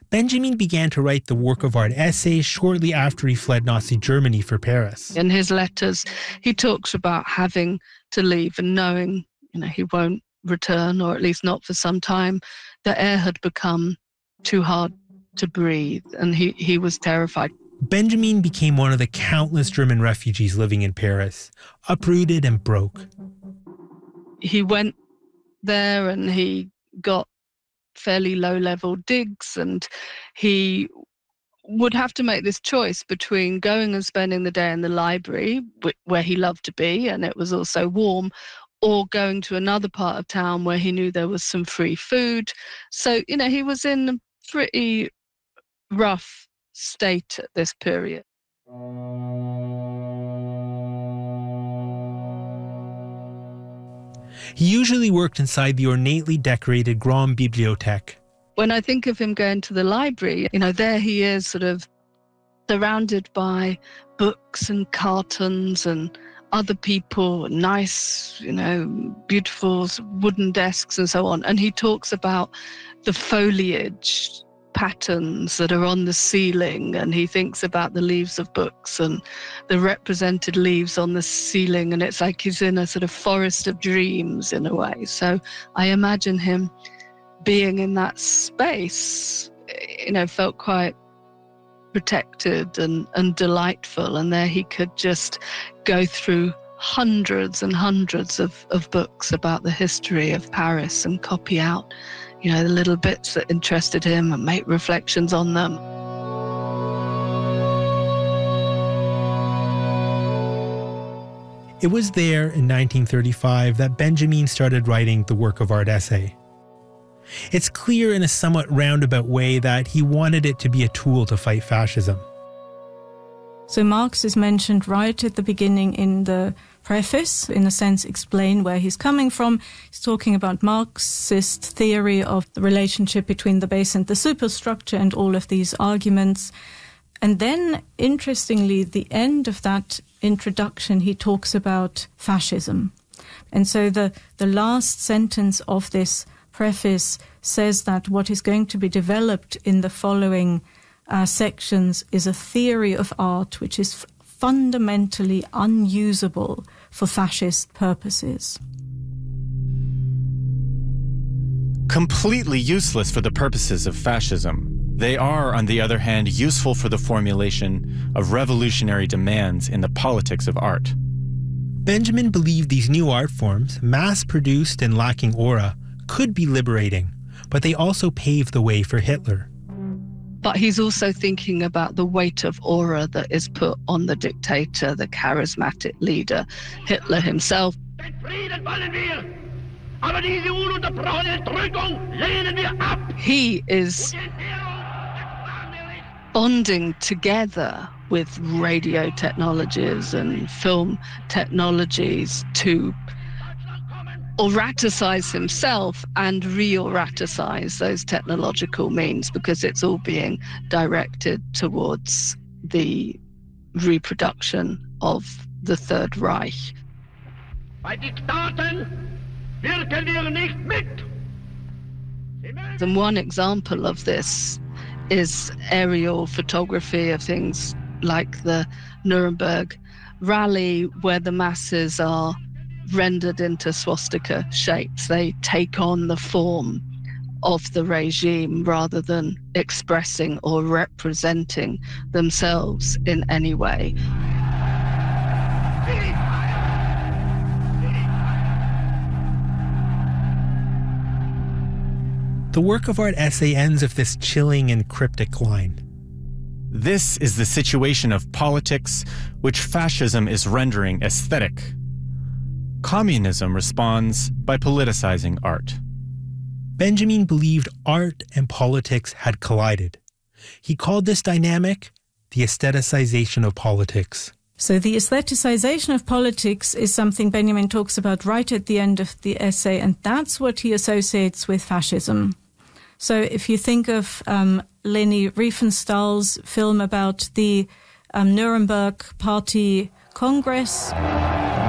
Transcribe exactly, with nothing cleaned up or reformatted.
Benjamin began to write the work of art essays shortly after he fled Nazi Germany for Paris. In his letters, he talks about having to leave and knowing, you know, he won't return, or at least not for some time. The air had become too hard to breathe, and he, he was terrified. Benjamin became one of the countless German refugees living in Paris, uprooted and broke. He went there and he got fairly low-level digs, and he would have to make this choice between going and spending the day in the library, where he loved to be, and it was also warm, or going to another part of town where he knew there was some free food. So, you know, he was in a pretty rough state at this period. He usually worked inside the ornately decorated Grande Bibliothèque. When I think of him going to the library, you know, there he is sort of surrounded by books and cartons and other people, nice, you know, beautiful wooden desks and so on. And he talks about the foliage patterns that are on the ceiling, and he thinks about the leaves of books and the represented leaves on the ceiling, and it's like he's in a sort of forest of dreams in a way. So I imagine him being in that space, you know, felt quite protected and, and delightful, and there he could just go through hundreds and hundreds of, of books about the history of Paris and copy out, you know, the little bits that interested him and make reflections on them. It was there in nineteen thirty-five that Benjamin started writing the work of art essay. It's clear in a somewhat roundabout way that he wanted it to be a tool to fight fascism. So Marx is mentioned right at the beginning in the preface, in a sense explain where he's coming from. He's talking about Marxist theory of the relationship between the base and the superstructure and all of these arguments. And then, interestingly, the end of that introduction, he talks about fascism. And so the, the last sentence of this preface says that what is going to be developed in the following uh, sections is a theory of art which is f- fundamentally unusable for fascist purposes. Completely useless for the purposes of fascism. They are, on the other hand, useful for the formulation of revolutionary demands in the politics of art. Benjamin believed these new art forms, mass-produced and lacking aura, could be liberating, but they also paved the way for Hitler. But he's also thinking about the weight of aura that is put on the dictator, the charismatic leader, Hitler himself. He is bonding together with radio technologies and film technologies to oraticize himself and re-oraticize those technological means, because it's all being directed towards the reproduction of the Third Reich. And one example of this is aerial photography of things like the Nuremberg rally, where the masses are rendered into swastika shapes. They take on the form of the regime rather than expressing or representing themselves in any way. The work of art essay ends with this chilling and cryptic line. This is the situation of politics which fascism is rendering aesthetic. Communism responds by politicizing art. Benjamin believed art and politics had collided. He called this dynamic the aestheticization of politics. So the aestheticization of politics is something Benjamin talks about right at the end of the essay, and that's what he associates with fascism. So if you think of um, Leni Riefenstahl's film about the um, Nuremberg Party Congress,